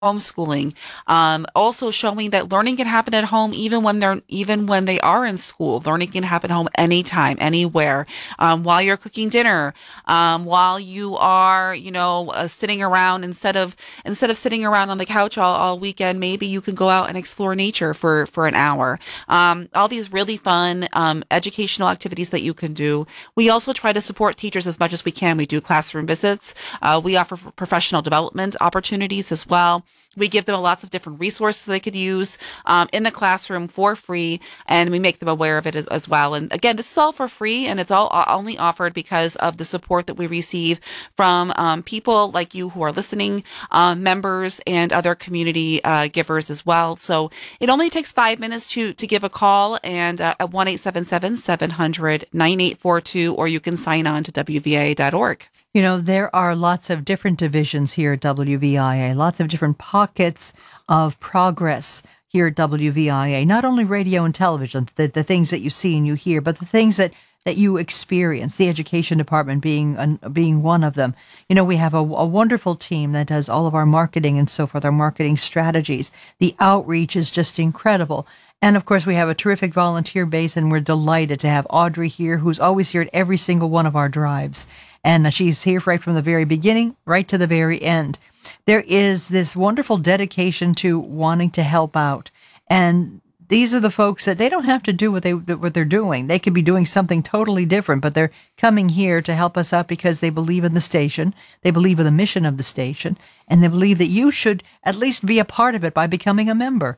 homeschooling, also showing that learning can happen at home even when they are in school. Learning can happen home anytime, anywhere, while you're cooking dinner, while you are, sitting around instead of sitting around on the couch all weekend. Maybe you can go out and explore nature for an hour. All these really fun educational activities that you can do. We also try to support teachers as much as we can. We do classroom visits. We offer professional development opportunities as well. We give them lots of different resources they could use in the classroom for free, and we make them aware of it as well. And again, this is all for free, and it's all only offered because of the support that we receive from people like you who are listening, members, and other community givers as well. So it only takes 5 minutes to give a call, and at 1-877-700-9842, or you can sign on to WVIA.org. There are lots of different divisions here at WVIA, lots of different pockets of progress here at WVIA, not only radio and television, the things that you see and you hear, but the things that you experience, the education department being one of them. We have a wonderful team that does all of our marketing and so forth, our marketing strategies. The outreach is just incredible. And of course, we have a terrific volunteer base, and we're delighted to have Audrey here, who's always here at every single one of our drives. And she's here right from the very beginning, right to the very end. There is this wonderful dedication to wanting to help out. And these are the folks that they don't have to do what they're doing. They could be doing something totally different, but they're coming here to help us out because they believe in the station, they believe in the mission of the station, and they believe that you should at least be a part of it by becoming a member.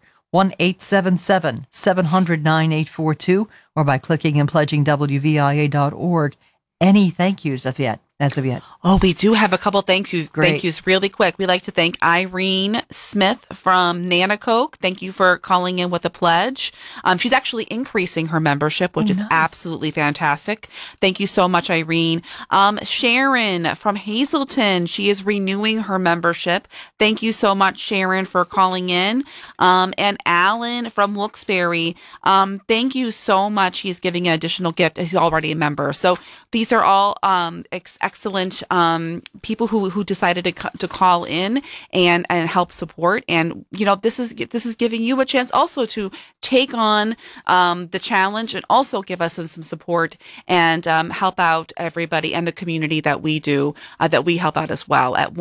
1-877-700-9842, or by clicking and pledging WVIA.org. Any thank yous as of yet? Oh, we do have a couple thank yous. Great. Thank yous really quick. We'd like to thank Irene Smith from Nanacoke. Thank you for calling in with a pledge. She's actually increasing her membership, which is nice. Absolutely fantastic. Thank you so much, Irene. Sharon from Hazleton, she is renewing her membership. Thank you so much, Sharon, for calling in. And Alan from Wilkes-Barre, thank you so much. He's giving an additional gift. He's already a member. So these are all excellent people who decided to call in and help support. And this is giving you a chance also to take on the challenge and also give us some support and help out everybody and the community that we do that we help out as well at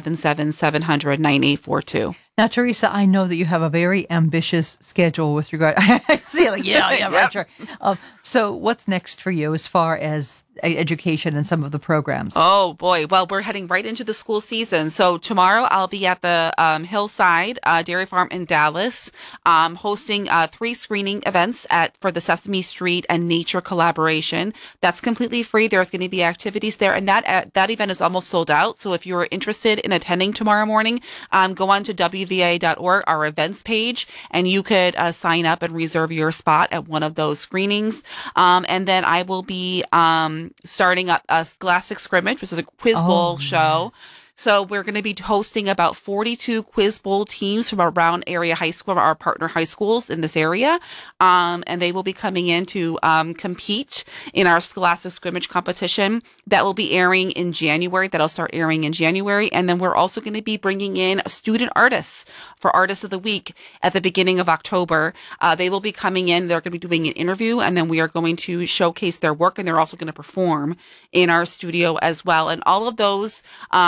1-877-700-9842. Now, Teresa, I know that you have a very ambitious schedule with regard. I see, right, sure. So, what's next for you as far as education and some of the programs? Oh boy! Well, we're heading right into the school season. So tomorrow I'll be at the Hillside Dairy Farm in Dallas, hosting 3 screening events for the Sesame Street and Nature collaboration. That's completely free. There's going to be activities there, and that event is almost sold out. So if you're interested in attending tomorrow morning, go on to WVIA.org, our events page, and you could sign up and reserve your spot at one of those screenings. And then I will be starting up a Scholastic Scrimmage, which is a quiz bowl show. Yes. So we're going to be hosting about 42 quiz bowl teams from around area high school, our partner high schools in this area. And they will be coming in to compete in our Scholastic Scrimmage competition that will be airing in January. That'll start airing in January. And then we're also going to be bringing in student artists for Artists of the Week at the beginning of October. They will be coming in. They're going to be doing an interview, and then we are going to showcase their work, and they're also going to perform in our studio as well. And all of those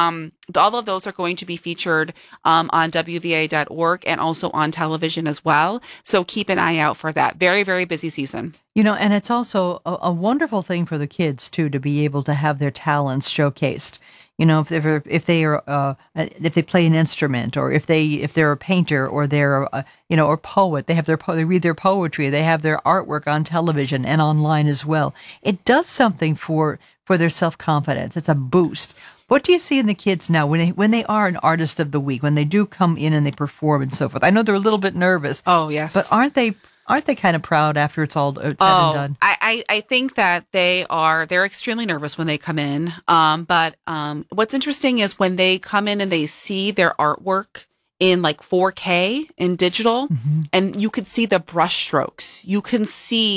are going to be featured on WVA.org and also on television as well. So keep an eye out for that. Very, very busy season. And it's also a wonderful thing for the kids too to be able to have their talents showcased. If they play an instrument, or if they're a painter, or they're or poet, they read their poetry, they have their artwork on television and online as well. It does something for their self-confidence. It's a boost. What do you see in the kids now when they are an artist of the week, when they do come in and they perform and so forth? I know they're a little bit nervous. Oh, yes. But aren't they kind of proud after it's said and done? I think that they're extremely nervous when they come in. But what's interesting is when they come in and they see their artwork in like 4K in digital, and you could see the brush strokes. You can see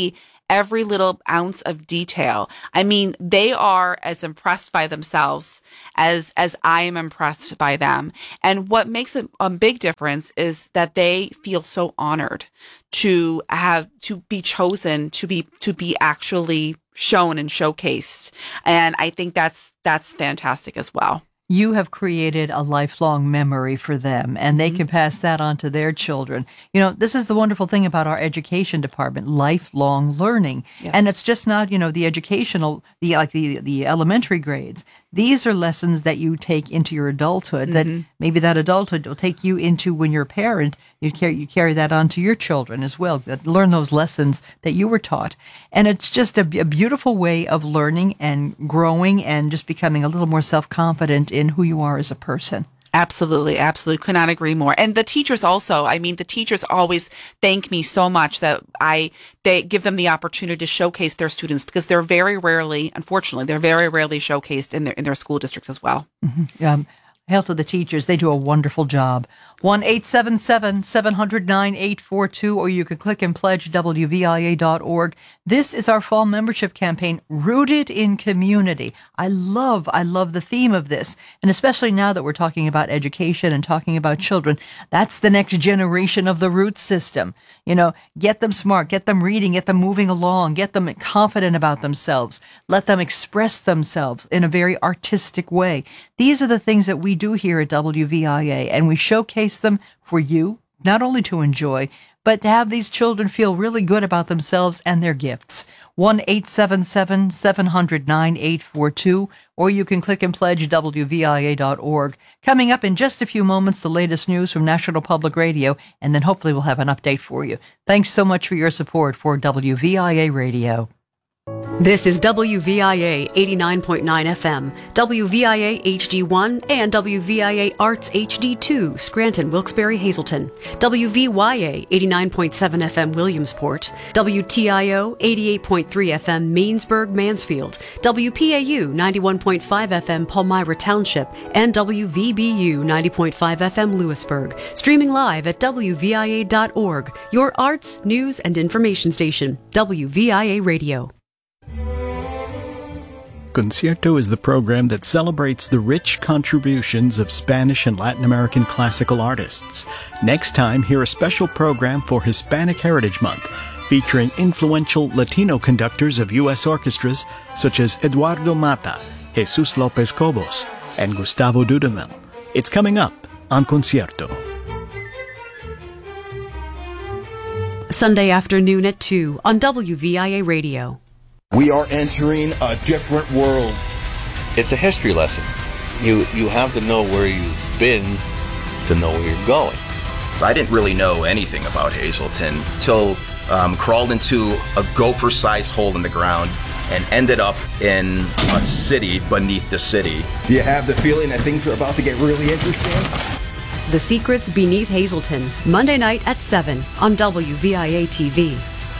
every little ounce of detail. I mean, they are as impressed by themselves as I am impressed by them. And what makes a big difference is that they feel so honored to be chosen, to be actually shown and showcased. And I think that's fantastic as well. You have created a lifelong memory for them, and they can pass that on to their children. You know, this is the wonderful thing about our education department, lifelong learning. Yes. And it's just not, the educational, the elementary grades. These are lessons that you take into your adulthood, that maybe that adulthood will take you into when you're a parent. You carry that on to your children as well, that learn those lessons that you were taught. And it's just a beautiful way of learning and growing and just becoming a little more self-confident in who you are as a person. Absolutely. Absolutely. Could not agree more. And the teachers also, I mean, the teachers always thank me so much that they give them the opportunity to showcase their students, because they're very rarely, unfortunately, showcased in their school districts as well. Mm-hmm. Hail to the teachers. They do a wonderful job. 1-877-700-9842, or you could click and pledge WVIA.org. This is our fall membership campaign, Rooted in Community. I love the theme of this. And especially now that we're talking about education and talking about children, that's the next generation of the root system. Get them smart, get them reading, get them moving along, get them confident about themselves. Let them express themselves in a very artistic way. These are the things that we do here at WVIA, and we showcase them for you, not only to enjoy, but to have these children feel really good about themselves and their gifts. 1-877-700-9842, or you can click and pledge WVIA.org. Coming up in just a few moments, the latest news from National Public Radio, and then hopefully we'll have an update for you. Thanks so much for your support for WVIA Radio. This is WVIA 89.9 FM, WVIA HD1, and WVIA Arts HD2, Scranton, Wilkes-Barre, Hazleton, WVYA 89.7 FM, Williamsport, WTIO 88.3 FM, Mainsburg, Mansfield, WPAU 91.5 FM, Palmyra Township, and WVBU 90.5 FM, Lewisburg. Streaming live at WVIA.org, your arts, news, and information station, WVIA Radio. Concierto is the program that celebrates the rich contributions of Spanish and Latin American classical artists. Next time, hear a special program for Hispanic Heritage Month, featuring influential Latino conductors of U.S. orchestras such as Eduardo Mata, Jesus López Cobos, and Gustavo Dudamel. It's coming up on Concierto. Sunday afternoon at 2 on WVIA Radio. We are entering a different world. It's a history lesson. You have to know where you've been to know where you're going. I didn't really know anything about Hazleton till crawled into a gopher-sized hole in the ground and ended up in a city beneath the city. Do you have the feeling that things are about to get really interesting? The Secrets Beneath Hazleton, Monday night at 7 on WVIA TV.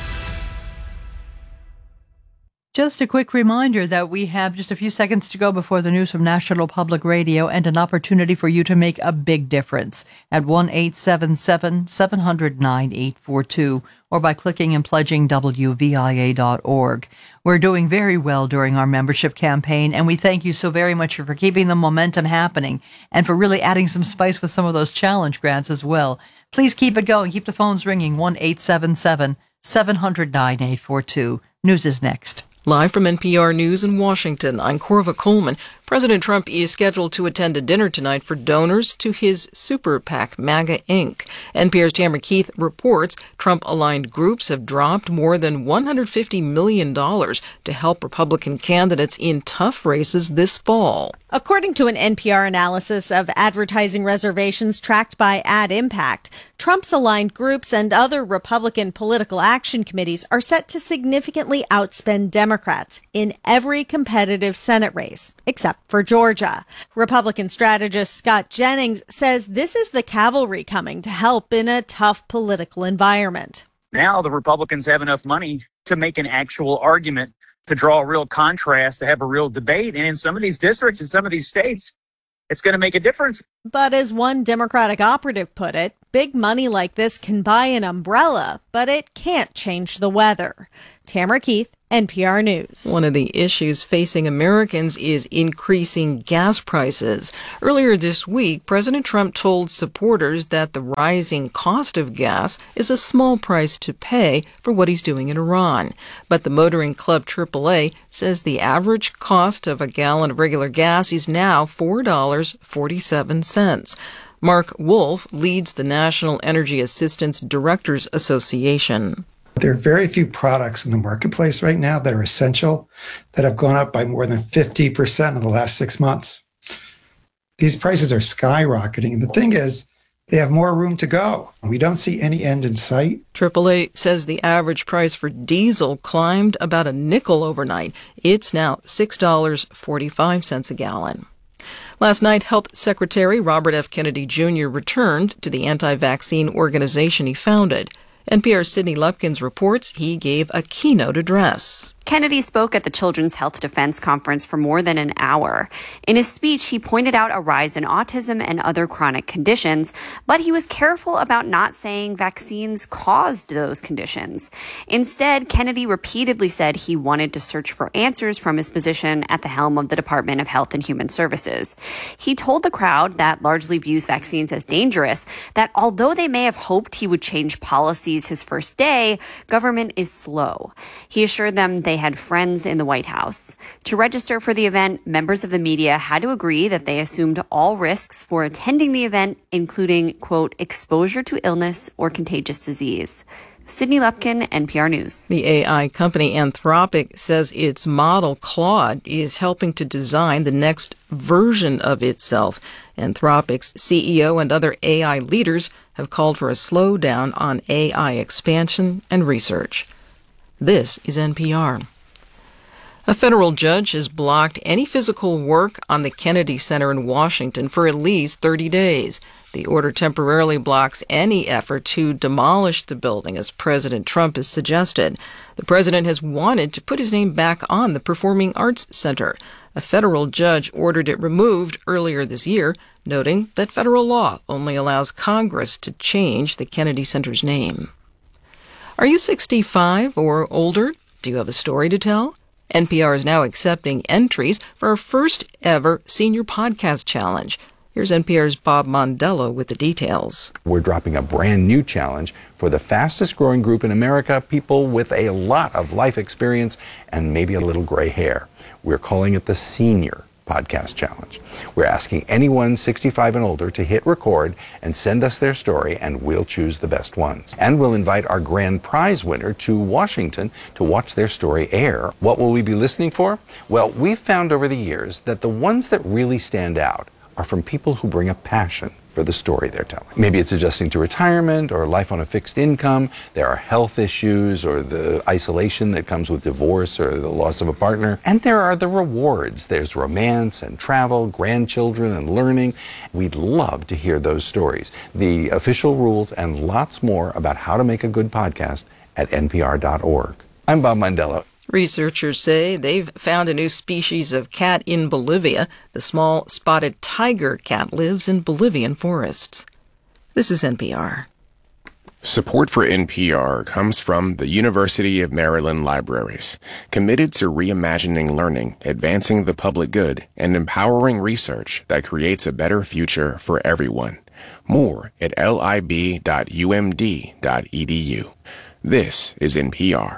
Just a quick reminder that we have just a few seconds to go before the news from National Public Radio, and an opportunity for you to make a big difference at 1-877-700-9842, or by clicking and pledging WVIA.org. We're doing very well during our membership campaign, and we thank you so very much for keeping the momentum happening and for really adding some spice with some of those challenge grants as well. Please keep it going. Keep the phones ringing. 1-877-700-9842. News is next. Live from NPR News in Washington, I'm Corva Coleman. President Trump is scheduled to attend a dinner tonight for donors to his super PAC, MAGA Inc. NPR's Tamara Keith reports Trump-aligned groups have dropped more than $150 million to help Republican candidates in tough races this fall. According to an NPR analysis of advertising reservations tracked by Ad Impact, Trump's aligned groups and other Republican political action committees are set to significantly outspend Democrats in every competitive Senate race, except for Georgia. Republican strategist Scott Jennings says this is the cavalry coming to help in a tough political environment. Now the Republicans have enough money to make an actual argument, to draw a real contrast, to have a real debate. And in some of these districts, in some of these states, it's going to make a difference. But as one Democratic operative put it, big money like this can buy an umbrella, but it can't change the weather. Tamara Keith, NPR News. One of the issues facing Americans is increasing gas prices. Earlier this week, President Trump told supporters that the rising cost of gas is a small price to pay for what he's doing in Iran. But the motoring club AAA says the average cost of a gallon of regular gas is now $4.47. Mark Wolf leads the National Energy Assistance Directors Association. There are very few products in the marketplace right now that are essential that have gone up by more than 50% in the last 6 months. These prices are skyrocketing. And the thing is, they have more room to go. We don't see any end in sight. AAA says the average price for diesel climbed about a nickel overnight. It's now $6.45 a gallon. Last night, Health Secretary Robert F. Kennedy Jr. returned to the anti-vaccine organization he founded. NPR's Sydney Lupkins reports he gave a keynote address. Kennedy spoke at the Children's Health Defense Conference for more than an hour. In his speech, he pointed out a rise in autism and other chronic conditions, but he was careful about not saying vaccines caused those conditions. Instead, Kennedy repeatedly said he wanted to search for answers from his position at the helm of the Department of Health and Human Services. He told the crowd that largely views vaccines as dangerous that although they may have hoped he would change policies his first day, government is slow. He assured them they had friends in the White House. To register for the event, members of the media had to agree that they assumed all risks for attending the event, including, quote, exposure to illness or contagious disease. Sydney Lupkin, NPR News. The AI company Anthropic says its model Claude is helping to design the next version of itself. Anthropic's CEO and other AI leaders have called for a slowdown on AI expansion and research. This is NPR. A federal judge has blocked any physical work on the Kennedy Center in Washington for at least 30 days. The order temporarily blocks any effort to demolish the building, as President Trump has suggested. The president has wanted to put his name back on the Performing Arts Center. A federal judge ordered it removed earlier this year, noting that federal law only allows Congress to change the Kennedy Center's name. Are you 65 or older? Do you have a story to tell? NPR is now accepting entries for our first ever Senior Podcast Challenge. Here's NPR's Bob Mondello with the details. We're dropping a brand new challenge for the fastest growing group in America, people with a lot of life experience and maybe a little gray hair. We're calling it the Senior Podcast Challenge. We're asking anyone 65 and older to hit record and send us their story, and we'll choose the best ones. And we'll invite our grand prize winner to Washington to watch their story air. What will we be listening for? Well, we've found over the years that the ones that really stand out are from people who bring a passion for the story they're telling. Maybe it's adjusting to retirement or life on a fixed income. There are health issues or the isolation that comes with divorce or the loss of a partner. And there are the rewards. There's romance and travel, grandchildren and learning. We'd love to hear those stories. The official rules and lots more about how to make a good podcast at npr.org. I'm Bob Mondello. Researchers say they've found a new species of cat in Bolivia. The small spotted tiger cat lives in Bolivian forests. This is NPR. Support for NPR comes from the University of Maryland Libraries, committed to reimagining learning, advancing the public good, and empowering research that creates a better future for everyone. More at lib.umd.edu. This is NPR.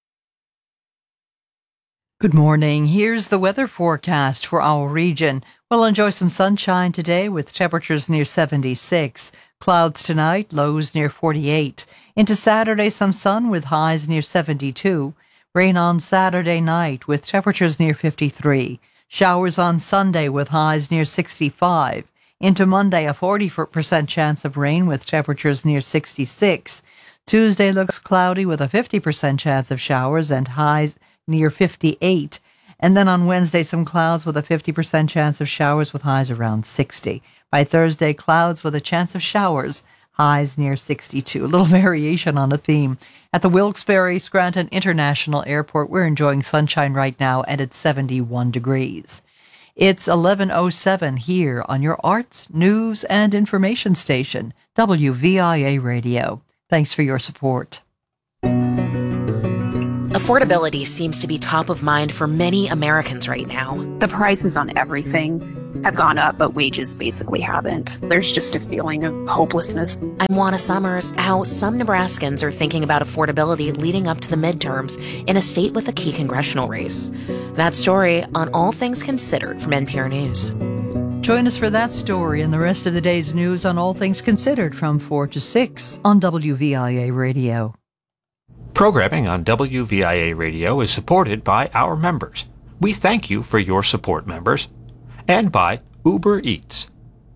Good morning. Here's the weather forecast for our region. We'll enjoy some sunshine today with temperatures near 76. Clouds tonight, lows near 48. Into Saturday, some sun with highs near 72. Rain on Saturday night with temperatures near 53. Showers on Sunday with highs near 65. Into Monday, a 40% chance of rain with temperatures near 66. Tuesday looks cloudy with a 50% chance of showers and highs near 58. And then on Wednesday, some clouds with a 50% chance of showers with highs around 60. By Thursday, clouds with a chance of showers, highs near 62. A little variation on the theme. At the Wilkes-Barre Scranton International Airport, we're enjoying sunshine right now, and it's 71 degrees. It's 11:07 here on your arts, news, and information station, WVIA Radio. Thanks for your support. Affordability seems to be top of mind for many Americans right now. The prices on everything have gone up, but wages basically haven't. There's just a feeling of hopelessness. I'm Juana Summers. How some Nebraskans are thinking about affordability leading up to the midterms in a state with a key congressional race. That story on All Things Considered from NPR News. Join us for that story and the rest of the day's news on All Things Considered from 4 to 6 on WVIA Radio. Programming on WVIA Radio is supported by our members. We thank you for your support, members. And by Uber Eats.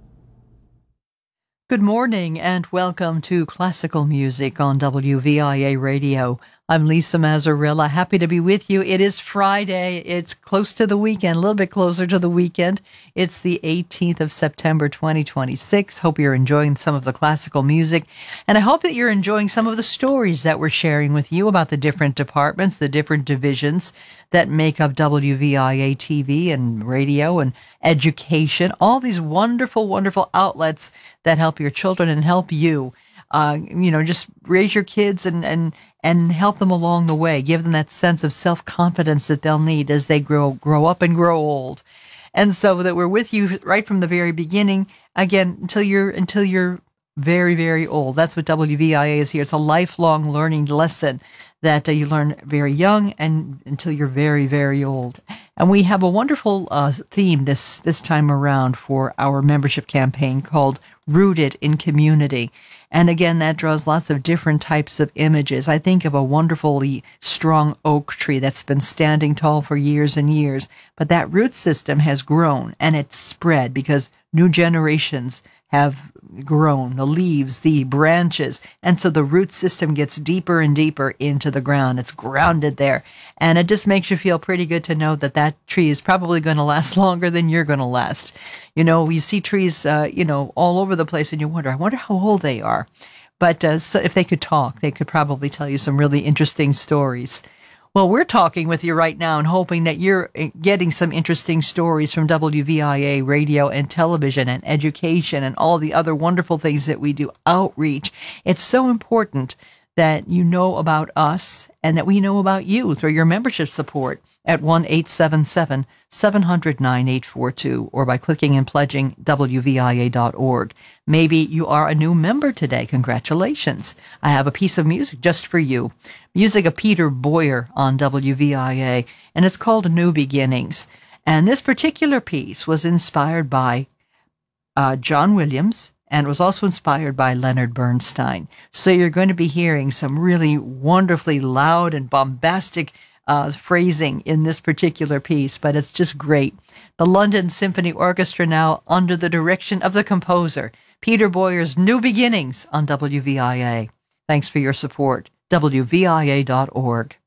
Good morning and welcome to Classical Music on WVIA Radio. I'm Lisa Mazzarella, happy to be with you. It is Friday. It's close to the weekend, a little bit closer to the weekend. It's the 18th of September, 2026. Hope you're enjoying some of the classical music. And I hope that you're enjoying some of the stories that we're sharing with you about the different departments, the different divisions that make up WVIA TV and radio and education. All these wonderful, wonderful outlets that help your children and help you. Just raise your kids and help them along the way. Give them that sense of self-confidence that they'll need as they grow up and grow old. And so that we're with you right from the very beginning, again, until you're very, very old. That's what WVIA is here. It's a lifelong learning lesson that you learn very young and until you're very, very old. And we have a wonderful theme this time around for our membership campaign called Rooted in Community. And again, that draws lots of different types of images. I think of a wonderfully strong oak tree that's been standing tall for years and years, but that root system has grown and it's spread because new generations have grown, the leaves, the branches, and so the root system gets deeper and deeper into the ground. It's grounded there, and it just makes you feel pretty good to know that that tree is probably going to last longer than you're going to last. You see trees, all over the place, and you wonder, I wonder how old they are. But so if they could talk, they could probably tell you some really interesting stories. Well, we're talking with you right now and hoping that you're getting some interesting stories from WVIA radio and television and education and all the other wonderful things that we do, outreach. It's so important that you know about us and that we know about you through your membership support at 1-877-700-9842 or by clicking and pledging WVIA.org. Maybe you are a new member today. Congratulations. I have a piece of music just for you. Music of Peter Boyer on WVIA, and it's called New Beginnings. And this particular piece was inspired by John Williams, and was also inspired by Leonard Bernstein. So you're going to be hearing some really wonderfully loud and bombastic phrasing in this particular piece, but it's just great. The London Symphony Orchestra now under the direction of the composer, Peter Boyer's New Beginnings on WVIA. Thanks for your support. WVIA.org.